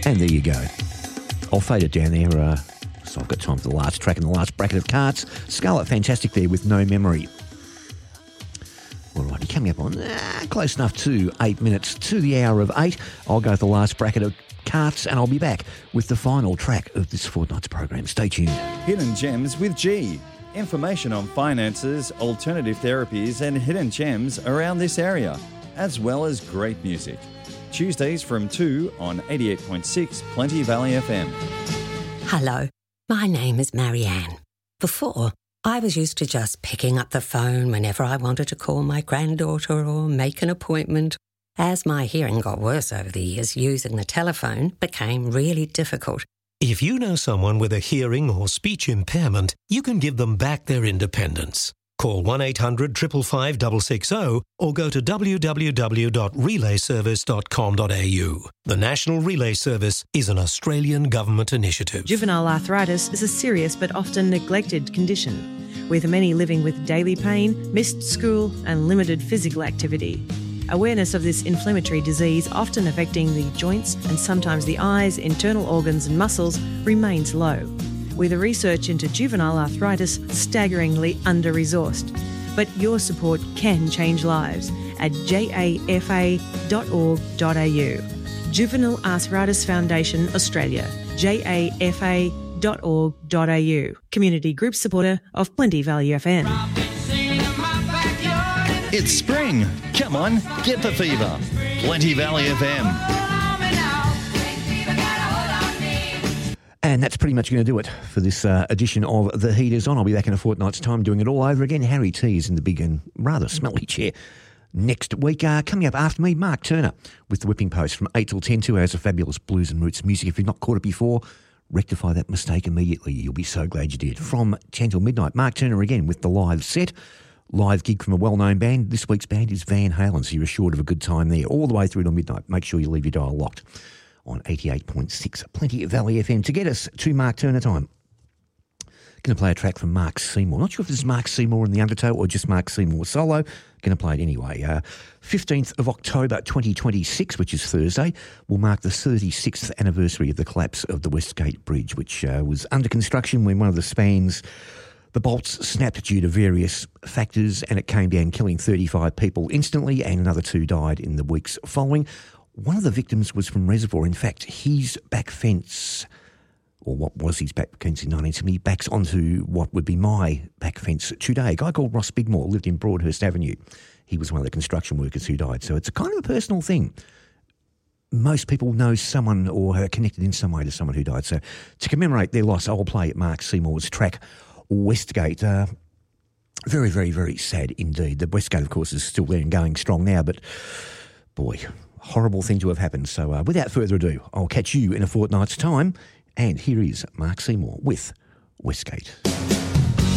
And there you go. I'll fade it down there, so I've got time for the last track in the last bracket of cards. Scarlet Fantastic there with No Memory. Alrighty, coming up on close enough to 8 minutes to the hour of 8. I'll go with the last bracket of cards and I'll be back with the final track of this fortnight's program. Stay tuned. Hidden Gems with G. Information on finances, alternative therapies and hidden gems around this area, as well as great music. Tuesdays from 2 on 88.6 Plenty Valley FM. Hello, my name is Marianne. Before, I was used to just picking up the phone whenever I wanted to call my granddaughter or make an appointment. As my hearing got worse over the years, using the telephone became really difficult. If you know someone with a hearing or speech impairment, you can give them back their independence. Call 1-800-555 660 or go to www.relayservice.com.au. The National Relay Service is an Australian government initiative. Juvenile arthritis is a serious but often neglected condition, with many living with daily pain, missed school and limited physical activity. Awareness of this inflammatory disease, often affecting the joints and sometimes the eyes, internal organs and muscles, remains low, with the research into juvenile arthritis staggeringly under-resourced. But your support can change lives at jafa.org.au. Juvenile Arthritis Foundation Australia, jafa.org.au. Community group supporter of Plenty Valley FM. It's spring. Come on, get the fever. Plenty Valley FM. And that's pretty much going to do it for this edition of The Heat Is On. I'll be back in a fortnight's time doing it all over again. Harry T is in the big and rather smelly chair next week. Coming up after me, Mark Turner with The Whipping Post from 8 till 10, 2 hours of fabulous blues and roots music. If you've not caught it before, rectify that mistake immediately. You'll be so glad you did. From 10 till midnight, Mark Turner again with the live set. Live gig from a well-known band. This week's band is Van Halen, so you're assured of a good time there all the way through till midnight. Make sure you leave your dial locked on 88.6 Plenty Valley FM. To get us to Mark Turner time, going to play a track from Mark Seymour. Not sure if this is Mark Seymour and the Undertow or just Mark Seymour solo. Going to play it anyway. 15th of October 2026, which is Thursday, will mark the 36th anniversary of the collapse of the Westgate Bridge, which was under construction when one of the spans, the bolts, snapped due to various factors and it came down, killing 35 people instantly, and another 2 died in the weeks following. One of the victims was from Reservoir. In fact, his back fence, or what was his back fence in 1970, backs onto what would be my back fence today. A guy called Ross Bigmore lived in Broadhurst Avenue. He was one of the construction workers who died. So it's a kind of a personal thing. Most people know someone or are connected in some way to someone who died. So to commemorate their loss, I'll play Mark Seymour's track, Westgate. Very, very, very sad indeed. The Westgate, of course, is still there and going strong now, but boy, horrible thing to have happened. So without further ado, I'll catch you in a fortnight's time. And here is Mark Seymour with Westgate.